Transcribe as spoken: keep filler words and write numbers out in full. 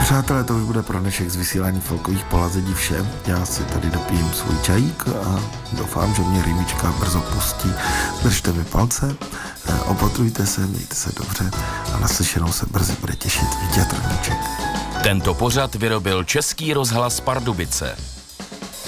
Přátelé, to už bude pro dnešek z vysílání folkových polazedí vše. Já si tady dopijím svůj čajík a doufám, že mě rýmička brzo pustí. Držte mi palce, opatrujte se, mějte se dobře a naslyšenou se brzy bude těšit Vítě Trníček. Tento pořad vyrobil Český rozhlas Pardubice.